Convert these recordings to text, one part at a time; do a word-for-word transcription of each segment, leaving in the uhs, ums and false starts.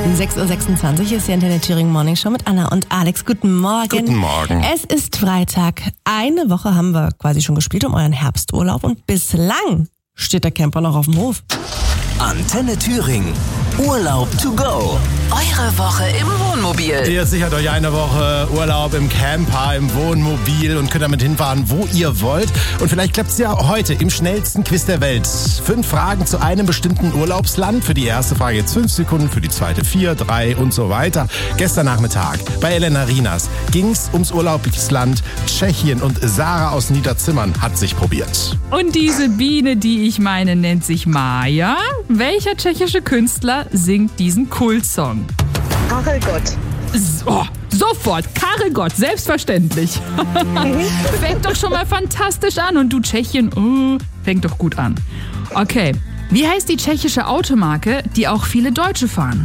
sechs Uhr sechsundzwanzig ist die Antenne Thüringen Morning Show mit Anna und Alex. Guten Morgen. Guten Morgen. Es ist Freitag. Eine Woche haben wir quasi schon gespielt um euren Herbsturlaub und bislang steht der Camper noch auf dem Hof. Antenne Thüringen. Urlaub to go. Eure Woche im Wohnmobil. Ihr sichert euch eine Woche Urlaub im Camper, im Wohnmobil und könnt damit hinfahren, wo ihr wollt. Und vielleicht klappt es ja heute im schnellsten Quiz der Welt. Fünf Fragen zu einem bestimmten Urlaubsland. Für die erste Frage jetzt fünf Sekunden, für die zweite vier, drei und so weiter. Gestern Nachmittag bei Elena Rinas ging es ums Urlaubsland Tschechien und Sarah aus Niederzimmern hat sich probiert. Und diese Biene, die ich meine, nennt sich Maja. Welcher tschechische Künstler singt diesen Kultsong? Karel Gott. So, sofort, Karel Gott, selbstverständlich. Fängt doch schon mal fantastisch an und du Tschechien, oh, fängt doch gut an. Okay, wie heißt die tschechische Automarke, die auch viele Deutsche fahren?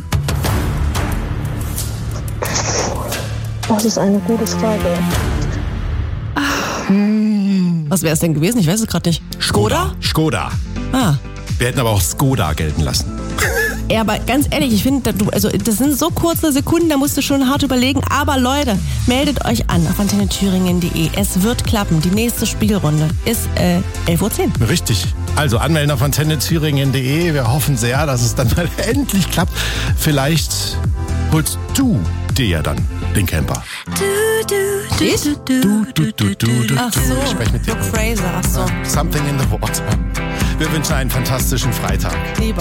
Das ist eine gute Frage. Was wäre es denn gewesen? Ich weiß es gerade nicht. Skoda? Skoda. Ah. Wir hätten aber auch Skoda gelten lassen. Ja, aber ganz ehrlich, ich finde, also das sind so kurze Sekunden, da musst du schon hart überlegen. Aber Leute, meldet euch an auf antenne thüringen punkt de. Es wird klappen. Die nächste Spielrunde ist äh, elf Uhr zehn. Richtig. Also anmelden auf antenne thüringen punkt de. Wir hoffen sehr, dass es dann mal endlich klappt. Vielleicht holst du dir ja dann den Camper. Ich? Du, du, du, du, du. Ach so, Ich spreche mit dir. Brooke Fraser, ach so. Something in the water. Wir wünschen einen fantastischen Freitag. Lieber.